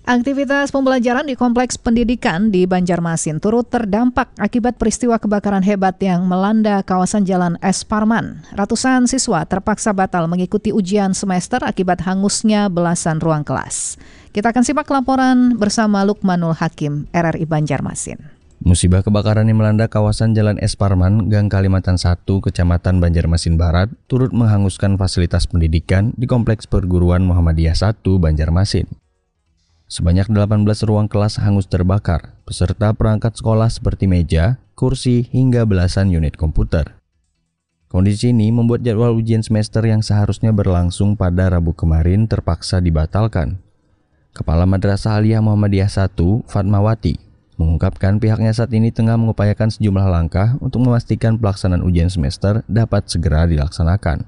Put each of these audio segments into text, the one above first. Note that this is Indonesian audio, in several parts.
Aktivitas pembelajaran di kompleks pendidikan di Banjarmasin turut terdampak akibat peristiwa kebakaran hebat yang melanda kawasan Jalan S. Parman. Ratusan siswa terpaksa batal mengikuti ujian semester akibat hangusnya belasan ruang kelas. Kita akan simak laporan bersama Lukmanul Hakim, RRI Banjarmasin. Musibah kebakaran yang melanda kawasan Jalan S. Parman, Gang Kalimantan 1, Kecamatan Banjarmasin Barat, turut menghanguskan fasilitas pendidikan di Kompleks Perguruan Muhammadiyah 1, Banjarmasin. Sebanyak 18 ruang kelas hangus terbakar, beserta perangkat sekolah seperti meja, kursi, hingga belasan unit komputer. Kondisi ini membuat jadwal ujian semester yang seharusnya berlangsung pada Rabu kemarin terpaksa dibatalkan. Kepala Madrasah Aliyah Muhammadiyah 1, Fatmawati, mengungkapkan pihaknya saat ini tengah mengupayakan sejumlah langkah untuk memastikan pelaksanaan ujian semester dapat segera dilaksanakan.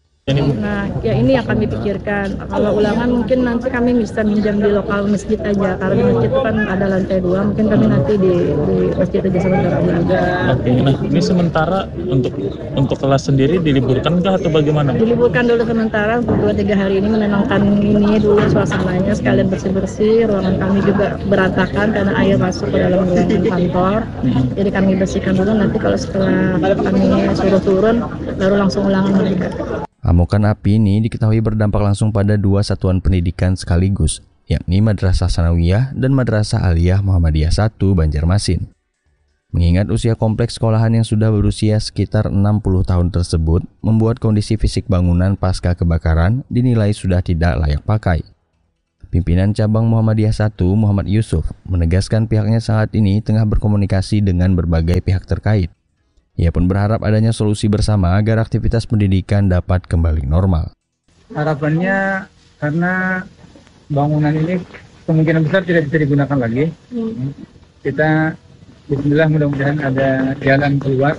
Nah, ya ini akan dipikirkan. Kalau ulangan mungkin nanti kami bisa minjam di lokal masjid aja. Karena di masjid itu kan ada lantai 2, mungkin kami nanti di masjid aja sementara belajar. Oke, nah ini sementara untuk kelas sendiri diliburkankah atau bagaimana? Diliburkan dulu sementara untuk 2-3 hari ini menenangkan ini dulu suasananya, sekalian bersih-bersih. Ruangan kami juga berantakan karena air masuk ke dalam ruangan kantor. Jadi kami bersihkan dulu, nanti kalau setelah kami suruh turun baru langsung ulangan mereka. Amukan api ini diketahui berdampak langsung pada 2 satuan pendidikan sekaligus, yakni Madrasah Sanawiyah dan Madrasah Aliyah Muhammadiyah 1 Banjarmasin. Mengingat usia kompleks sekolahan yang sudah berusia sekitar 60 tahun tersebut, membuat kondisi fisik bangunan pasca kebakaran dinilai sudah tidak layak pakai. Pimpinan Cabang Muhammadiyah 1 Muhammad Yusuf menegaskan pihaknya saat ini tengah berkomunikasi dengan berbagai pihak terkait. Ia pun berharap adanya solusi bersama agar aktivitas pendidikan dapat kembali normal. Harapannya karena bangunan ini kemungkinan besar tidak bisa digunakan lagi. Kita bismillah mudah-mudahan ada jalan keluar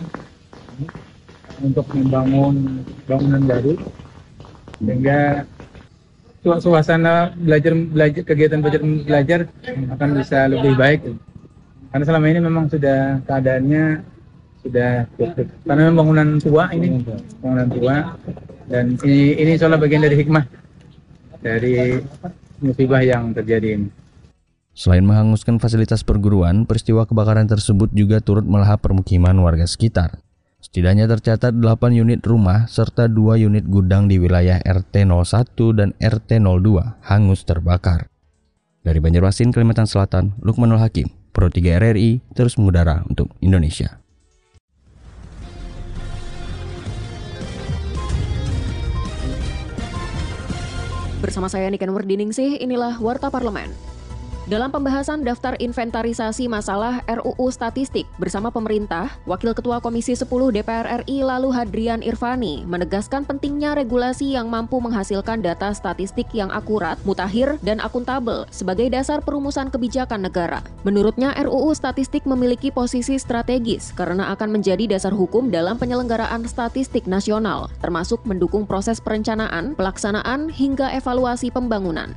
untuk membangun bangunan baru sehingga suasana belajar kegiatan belajar akan bisa lebih baik. Karena selama ini memang sudah keadaannya sudah cukup. Karena bangunan tua dan ini soal bagian dari hikmah dari musibah yang terjadi ini. Selain menghanguskan fasilitas perguruan, peristiwa kebakaran tersebut juga turut melahap permukiman warga sekitar. Setidaknya tercatat 8 unit rumah serta 2 unit gudang di wilayah RT 01 dan RT 02 hangus terbakar. Dari Banjarmasin, Kalimantan Selatan, Lukmanul Hakim, Pro 3 RRI, terus mengudara untuk Indonesia. Bersama saya Niken Werdiningsih, inilah Warta Parlemen. Dalam pembahasan daftar inventarisasi masalah RUU Statistik bersama pemerintah, Wakil Ketua Komisi 10 DPR RI Lalu Hadrian Irvani menegaskan pentingnya regulasi yang mampu menghasilkan data statistik yang akurat, mutakhir, dan akuntabel sebagai dasar perumusan kebijakan negara. Menurutnya, RUU Statistik memiliki posisi strategis karena akan menjadi dasar hukum dalam penyelenggaraan statistik nasional, termasuk mendukung proses perencanaan, pelaksanaan, hingga evaluasi pembangunan.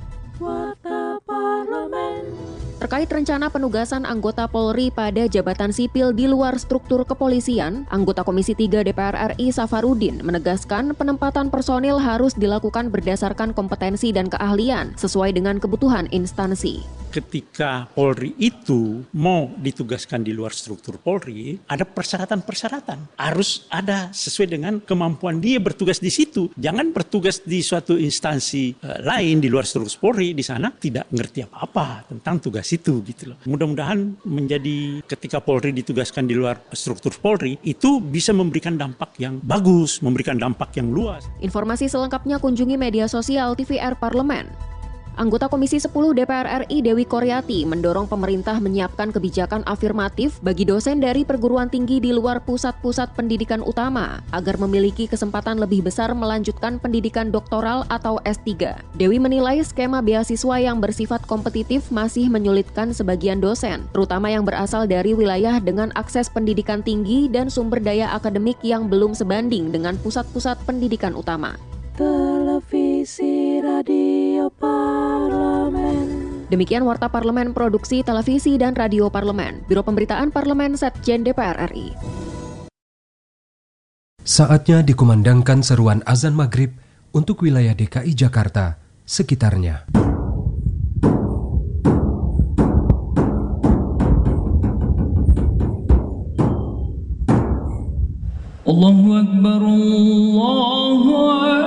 Terkait rencana penugasan anggota Polri pada jabatan sipil di luar struktur kepolisian, anggota Komisi 3 DPR RI Safarudin menegaskan penempatan personil harus dilakukan berdasarkan kompetensi dan keahlian sesuai dengan kebutuhan instansi. Ketika Polri itu mau ditugaskan di luar struktur Polri, ada persyaratan-persyaratan. Harus ada sesuai dengan kemampuan dia bertugas di situ. Jangan bertugas di suatu instansi lain di luar struktur Polri, di sana tidak ngerti apa-apa tentang tugas itu gitu loh. Mudah-mudahan menjadi ketika Polri ditugaskan di luar struktur Polri, itu bisa memberikan dampak yang bagus, memberikan dampak yang luas. Informasi selengkapnya kunjungi media sosial TVR Parlemen. Anggota Komisi 10 DPR RI Dewi Koryati mendorong pemerintah menyiapkan kebijakan afirmatif bagi dosen dari perguruan tinggi di luar pusat-pusat pendidikan utama agar memiliki kesempatan lebih besar melanjutkan pendidikan doktoral atau S3. Dewi menilai skema beasiswa yang bersifat kompetitif masih menyulitkan sebagian dosen, terutama yang berasal dari wilayah dengan akses pendidikan tinggi dan sumber daya akademik yang belum sebanding dengan pusat-pusat pendidikan utama. Televisi Radio Parlemen. Demikian Warta Parlemen Produksi Televisi dan Radio Parlemen, Biro Pemberitaan Parlemen Setjen DPR RI. Saatnya dikumandangkan seruan azan maghrib untuk wilayah DKI Jakarta sekitarnya. Allahu Akbar, Allahu Akbar.